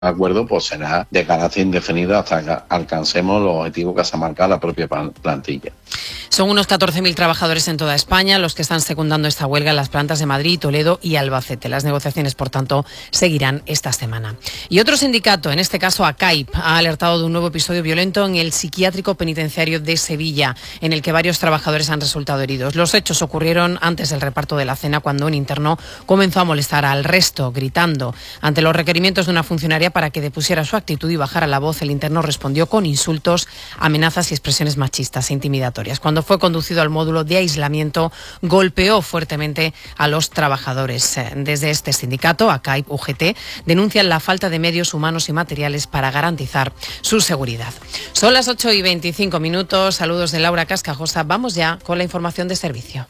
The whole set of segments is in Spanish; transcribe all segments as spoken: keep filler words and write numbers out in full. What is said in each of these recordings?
acuerdo pues será de carácter indefinido hasta que alcancemos los objetivos que se ha marcado la propia plantilla. Son unos catorce mil trabajadores en toda España los que están secundando esta huelga en las plantas de Madrid, Toledo y Albacete. Las negociaciones, por tanto, seguirán esta semana. Y otro sindicato, en este caso A C A I P, ha alertado de un nuevo episodio violento en el psiquiátrico penitenciario de Sevilla, en el que varios trabajadores han resultado heridos. Los hechos ocurrieron antes del reparto de la cena, cuando un interno comenzó a molestar al resto, gritando. Ante los requerimientos de una funcionaria para que depusiera su actitud y bajara la voz, el interno respondió con insultos, amenazas y expresiones machistas e intimidatorias. Cuando fue conducido al módulo de aislamiento, golpeó fuertemente a los trabajadores. Desde este sindicato, A C A I P U G T, denuncian la falta de medios humanos y materiales para garantizar su seguridad. Son las ocho y veinticinco minutos. Saludos de Laura Cascajosa. Vamos ya con la información de servicio.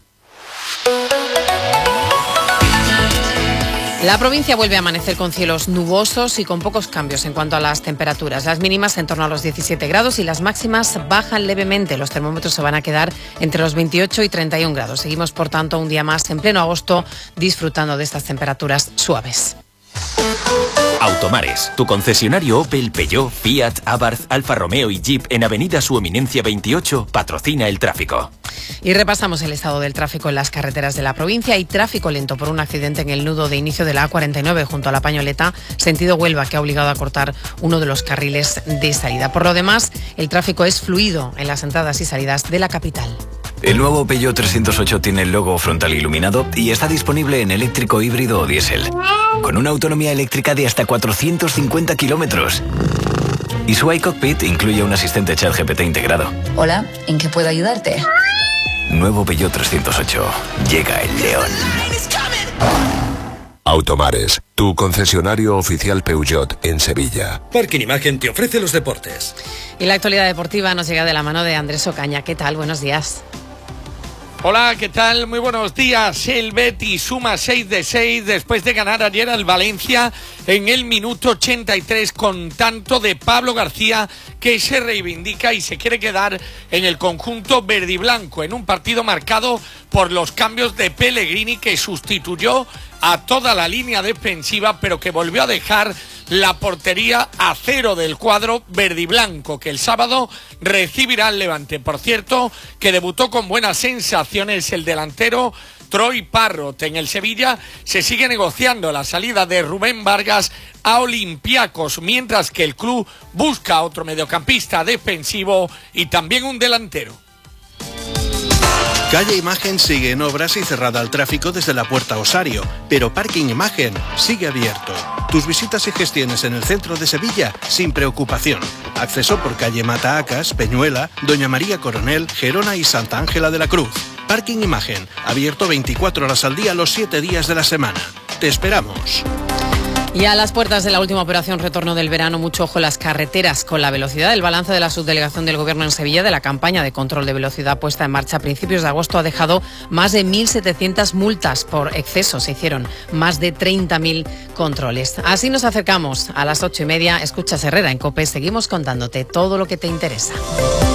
La provincia vuelve a amanecer con cielos nubosos y con pocos cambios en cuanto a las temperaturas. Las mínimas en torno a los diecisiete grados y las máximas bajan levemente. Los termómetros se van a quedar entre los veintiocho y treinta y un grados. Seguimos, por tanto, un día más en pleno agosto disfrutando de estas temperaturas suaves. Automares, tu concesionario Opel, Peugeot, Fiat, Abarth, Alfa Romeo y Jeep en Avenida Su Eminencia veintiocho patrocina el tráfico. Y repasamos el estado del tráfico en las carreteras de la provincia. Hay tráfico lento por un accidente en el nudo de inicio de la A cuarenta y nueve junto a la Pañoleta, sentido Huelva, que ha obligado a cortar uno de los carriles de salida. Por lo demás, el tráfico es fluido en las entradas y salidas de la capital. El nuevo Peugeot trescientos ocho tiene el logo frontal iluminado y está disponible en eléctrico, híbrido o diésel, con una autonomía eléctrica de hasta cuatrocientos cincuenta kilómetros. Y su iCockpit incluye un asistente ChatGPT integrado. Hola, ¿en qué puedo ayudarte? Nuevo Peugeot trescientos ocho. Llega el león. Automares, tu concesionario oficial Peugeot en Sevilla. Parking Imagen te ofrece los deportes. Y la actualidad deportiva nos llega de la mano de Andrés Ocaña. ¿Qué tal? Buenos días. Hola, ¿qué tal? Muy buenos días. El Betis suma seis de seis después de ganar ayer al Valencia en el minuto ochenta y tres con tanto de Pablo García, que se reivindica y se quiere quedar en el conjunto verde y blanco en un partido marcado por los cambios de Pellegrini, que sustituyó a toda la línea defensiva, pero que volvió a dejar la portería a cero del cuadro verde y blanco, que el sábado recibirá al Levante. Por cierto, que debutó con buenas sensaciones el delantero Troy Parrott. En el Sevilla se sigue negociando la salida de Rubén Vargas a Olympiacos, mientras que el club busca otro mediocampista defensivo y también un delantero. Calle Imagen sigue en obras y cerrada al tráfico desde la Puerta Osario, pero Parking Imagen sigue abierto. Tus visitas y gestiones en el centro de Sevilla sin preocupación. Acceso por calle Mataacas, Peñuela, Doña María Coronel, Gerona y Santa Ángela de la Cruz. Parking Imagen, abierto veinticuatro horas al día los siete días de la semana. Te esperamos. Y a las puertas de la última operación retorno del verano, mucho ojo en las carreteras con la velocidad. El balance de la subdelegación del Gobierno en Sevilla de la campaña de control de velocidad puesta en marcha a principios de agosto ha dejado más de mil setecientas multas por exceso. Se hicieron más de treinta mil controles. Así nos acercamos a las ocho y media. Escuchas Herrera en COPE. Seguimos contándote todo lo que te interesa.